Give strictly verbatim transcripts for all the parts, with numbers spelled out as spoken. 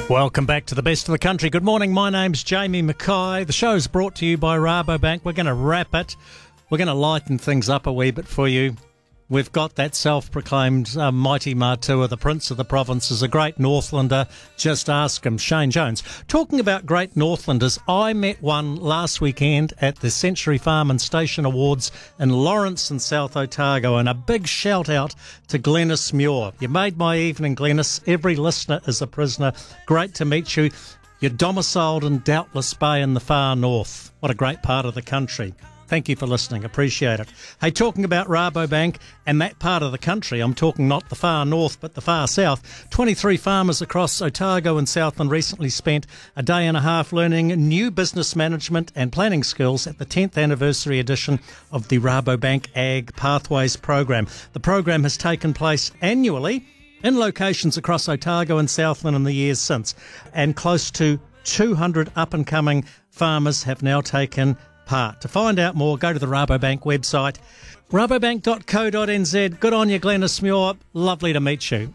Welcome back to the best of the country. Good morning. My name's Jamie Mackay. The show's brought to you by Rabobank. We're going to wrap it. We're going to lighten things up a wee bit for you. We've got that self-proclaimed uh, mighty Matua, the Prince of the Provinces, a great Northlander. Just ask him, Shane Jones. Talking about great Northlanders, I met one last weekend at the Century Farm and Station Awards in Lawrence in South Otago, and a big shout out to Glenys Muir. You made my evening, Glenys. Every listener is a prisoner. Great to meet you. You're domiciled in Doubtless Bay in the far north. What a great part of the country. Thank you for listening. Appreciate it. Hey, talking about Rabobank and that part of the country, I'm talking not the far north but the far south. twenty-three farmers across Otago and Southland recently spent a day and a half learning new business management and planning skills at the tenth anniversary edition of the Rabobank Ag Pathways program. The program has taken place annually in locations across Otago and Southland in the years since, and close to two hundred up-and-coming farmers have now taken part. To find out more, go to the Rabobank website, rabobank dot co dot n z. Good on you, Glenys Muir. Lovely to meet you.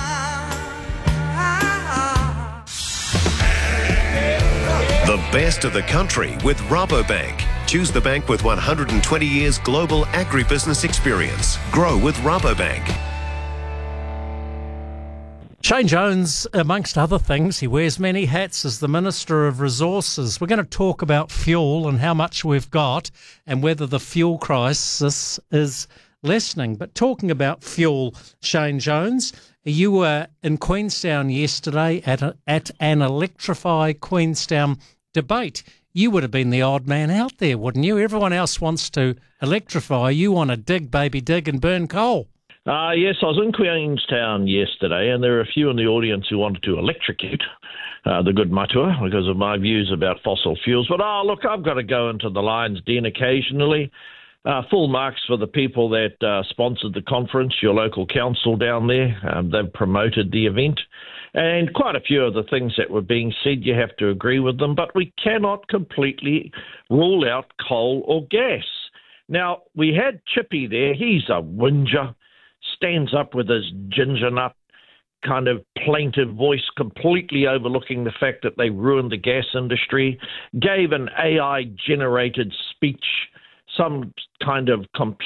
The best of the country with Rabobank. Choose the bank with one hundred twenty years global agribusiness experience. Grow with Rabobank. Shane Jones, amongst other things, he wears many hats as the Minister of Resources. We're going to talk about fuel and how much we've got and whether the fuel crisis is lessening. But talking about fuel, Shane Jones, you were in Queenstown yesterday at, a, at an Electrify Queenstown debate. You would have been the odd man out there, wouldn't you? Everyone else wants to electrify. You want to dig, baby, dig and burn coal. Uh, yes, I was in Queenstown yesterday, and there are a few in the audience who wanted to electrocute uh, the good Matua because of my views about fossil fuels. But, oh, look, I've got to go into the lion's den occasionally. Uh, full marks for the people that uh, sponsored the conference, your local council down there. Um, they've promoted the event. And quite a few of the things that were being said, you have to agree with them. But we cannot completely rule out coal or gas. Now, we had Chippy there. He's a whinger. Stands up with his ginger nut kind of plaintive voice, completely overlooking the fact that they ruined the gas industry, gave an A I-generated speech, some kind of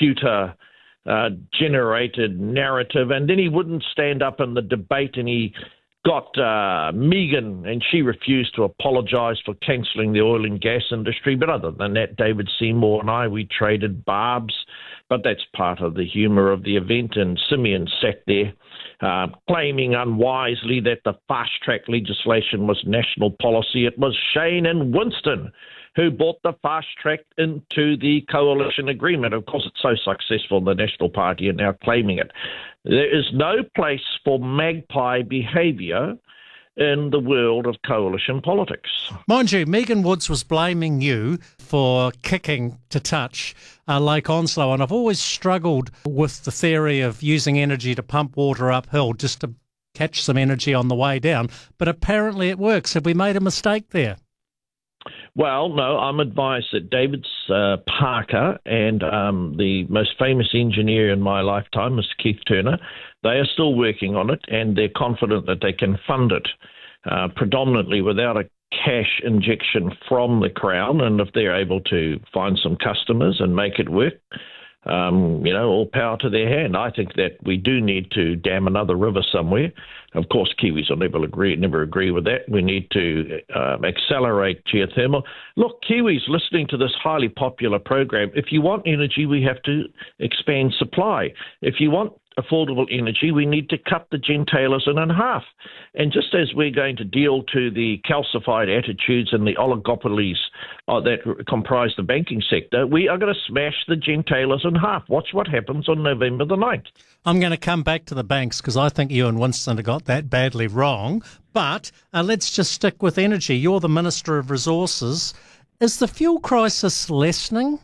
computer-generated uh, narrative, and then he wouldn't stand up in the debate, and he got uh, Megan, and she refused to apologise for cancelling the oil and gas industry. But other than that, David Seymour and I, we traded barbs. But that's part of the humour of the event. And Simeon sat there uh, claiming unwisely that the fast-track legislation was national policy. It was Shane and Winston who brought the fast-track into the coalition agreement. Of course, it's so successful, the National Party are now claiming it. There is no place for magpie behaviour in the world of coalition politics. Mind you, Megan Woods was blaming you for kicking to touch uh, Lake Onslow, and I've always struggled with the theory of using energy to pump water uphill just to catch some energy on the way down, but apparently it works. Have we made a mistake there? Well, no, I'm advised that David uh, Parker and um, the most famous engineer in my lifetime, Mister Keith Turner, they are still working on it, and they're confident that they can fund it uh, predominantly without a cash injection from the Crown. And if they're able to find some customers and make it work, um, you know, all power to their hand. I think that we do need to dam another river somewhere. Of course, Kiwis will never agree, never agree with that. We need to um, accelerate geothermal. Look, Kiwis listening to this highly popular program, if you want energy, we have to expand supply. If you want affordable energy, we need to cut the gentailers in half. And just as we're going to deal to the calcified attitudes and the oligopolies uh, that comprise the banking sector, we are going to smash the gentailers in half. Watch what happens on November the ninth. I'm going to come back to the banks because I think you and Winston have got that badly wrong. But uh, let's just stick with energy. You're the Minister of Resources. Is the fuel crisis lessening?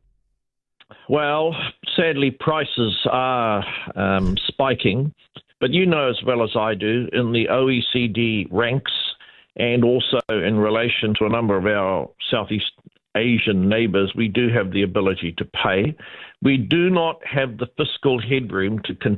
Well, sadly, prices are um, spiking. But you know as well as I do, in the O E C D ranks and also in relation to a number of our Southeast Asian neighbours, we do have the ability to pay. We do not have the fiscal headroom to continue